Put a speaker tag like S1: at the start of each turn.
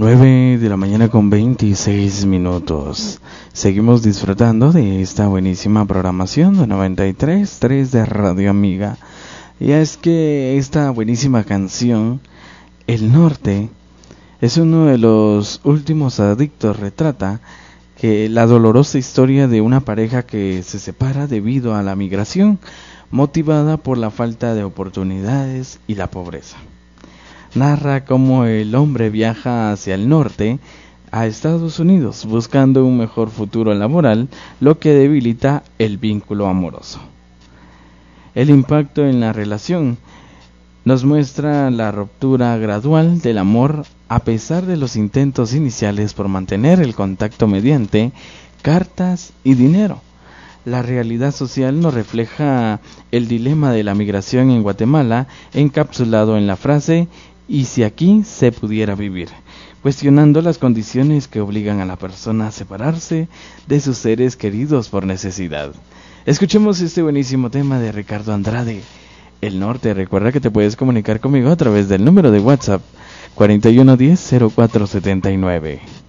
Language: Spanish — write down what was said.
S1: 9 de la mañana con 26 minutos. Seguimos disfrutando de esta buenísima programación de 93.3 de Radio Amiga. Y es que esta buenísima canción, El Norte, es uno de los últimos adictos. Retrata que la dolorosa historia de una pareja que se separa debido a la migración, motivada por la falta de oportunidades y la pobreza. Narra cómo el hombre viaja hacia el norte, a Estados Unidos, buscando un mejor futuro laboral, lo que debilita el vínculo amoroso. El impacto en la relación nos muestra la ruptura gradual del amor a pesar de los intentos iniciales por mantener el contacto mediante cartas y dinero. La realidad social nos refleja el dilema de la migración en Guatemala, encapsulado en la frase «¿Y si aquí se pudiera vivir?», cuestionando las condiciones que obligan a la persona a separarse de sus seres queridos por necesidad. Escuchemos este buenísimo tema de Ricardo Andrade, El Norte. Recuerda que te puedes comunicar conmigo a través del número de WhatsApp 4110-0479.